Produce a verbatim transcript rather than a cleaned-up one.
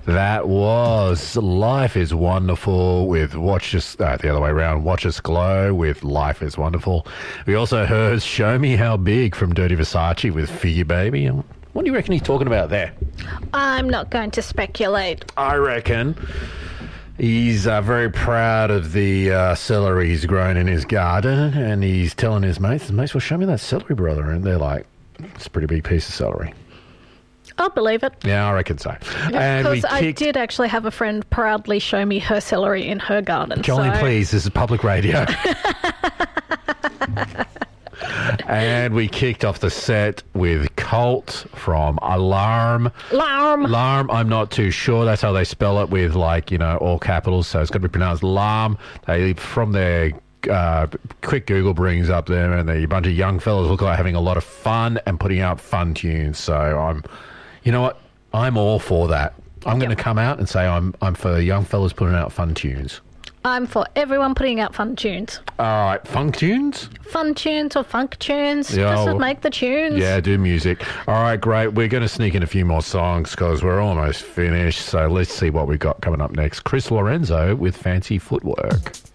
That was Life is Wonderful with Watch Us, uh, the other way around, Watch Us Glow with Life is Wonderful. We also heard Show Me How Big from Dirty Versace with Figure Baby. What do you reckon he's talking about there? I'm not going to speculate. I reckon he's uh, very proud of the uh, celery he's grown in his garden, and he's telling his mates, his mates, well, show me that celery, brother. And they're like, it's a pretty big piece of celery. I'll believe it. Yeah, I reckon so. And we Because I kicked... did actually have a friend proudly show me her celery in her garden. Jolene, so... please, this is public radio. And we kicked off the set with Colt from Alarm. Alarm. Alarm, I'm not too sure. That's how they spell it with, like, you know, all capitals. So it's got to be pronounced Alarm. They, from their uh, quick Google brings up them, and a bunch of young fellas look like having a lot of fun and putting out fun tunes. So I'm, you know what? I'm all for that. I'm going to come out and say I'm I'm for young fellas putting out fun tunes. I'm for everyone putting out fun tunes. All right, funk tunes? Fun tunes or funk tunes. Yeah, Just well, make the tunes. Yeah, do music. All right, great. We're going to sneak in a few more songs because we're almost finished. So let's see what we've got coming up next. Chris Lorenzo with Fancy Footwork.